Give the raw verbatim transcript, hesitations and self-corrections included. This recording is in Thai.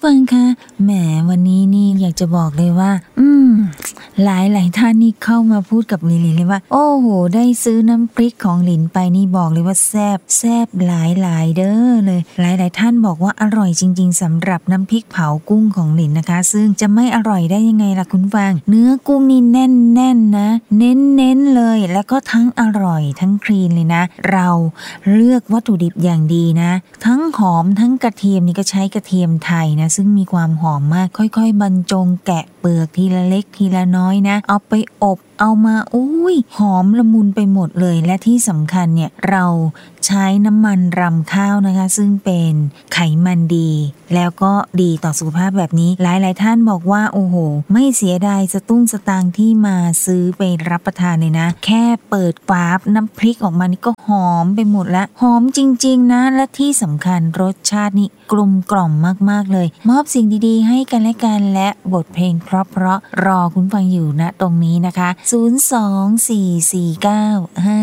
ฟังคะแหมวันนี้นี่อยากจะบอกเลยว่าอืมหลายหลายท่านนี่เข้ามาพูดกับหลินเลยว่าโอ้โหได้ซื้อน้ำพริกของหลินไปนี่บอกเลยว่าแซ่บแซ่บหลายหลายเด้อเลยหลายหลายท่านบอกว่าอร่อยจริงๆสำหรับน้ำพริกเผากุ้งของหลินนะคะซึ่งจะไม่อร่อยได้ยังไงล่ะคุณฟังเนื้อกุ้งนี่แน่นแน่นนะเน้นเน้นเลยแล้วก็ทั้งอร่อยทั้งคลีนเลยนะเราเลือกวัตถุดิบอย่างดีนะทั้งหอมทั้งกระเทียมนี่ก็ใช้กระเทียมไทยนะซึ่งมีความหอมมากค่อยๆบรรจงแกะเปลือกทีละเล็กทีละน้อยนะเอาไปอบเอามาอุ้ยหอมละมุนไปหมดเลยและที่สำคัญเนี่ยเราใช้น้ำมันรำข้าวนะคะซึ่งเป็นไขมันดีแล้วก็ดีต่อสุขภาพแบบนี้หลายๆท่านบอกว่าโอ้โหไม่เสียดายสตุ้งสตางค์ที่มาซื้อไปรับประทานเลยนะแค่เปิดฝาน้ำพริกออกมานี่ก็หอมไปหมดละหอมจริงๆนะและที่สำคัญรสชาตินี่กลมกล่อมมากๆเลยมอบสิ่งดีๆให้กันและกันและบทเพลงเพราะๆรอคุณฟังอยู่ณตรงนี้นะคะศูนย์ สอง สี่ สี่ เก้า ห้า